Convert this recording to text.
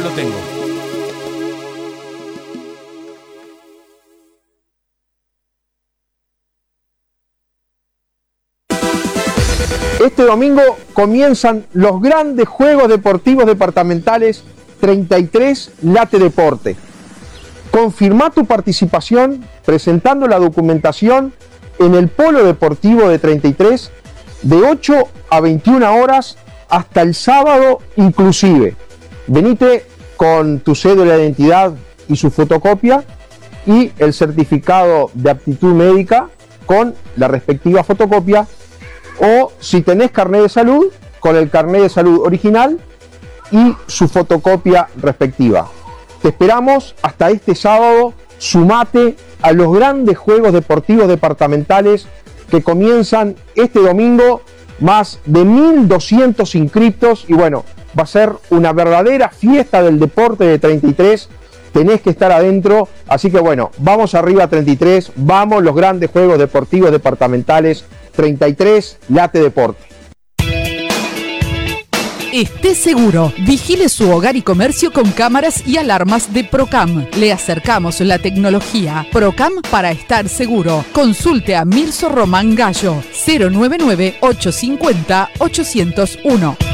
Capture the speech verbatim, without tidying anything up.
lo tengo. Este domingo comienzan los grandes Juegos Deportivos Departamentales treinta y tres Late Deporte. Confirmá tu participación presentando la documentación en el Polo Deportivo de treinta y tres de ocho a veintiuna horas hasta el sábado inclusive. Venite con tu cédula de identidad y su fotocopia y el certificado de aptitud médica con la respectiva fotocopia, o si tenés carnet de salud, con el carnet de salud original y su fotocopia respectiva. Te esperamos hasta este sábado. Sumate a los grandes Juegos Deportivos Departamentales que comienzan este domingo. Más de mil doscientos inscriptos y bueno, va a ser una verdadera fiesta del deporte de treinta y tres. Tenés que estar adentro, así que bueno, vamos arriba treinta y tres, vamos los grandes Juegos Deportivos Departamentales treinta y tres Late Deporte. Esté seguro, vigile su hogar y comercio con cámaras y alarmas de Procam. Le acercamos la tecnología. Procam para estar seguro. Consulte a Mirso Román Gallo, cero nueve nueve, ocho cinco cero, ocho cero uno.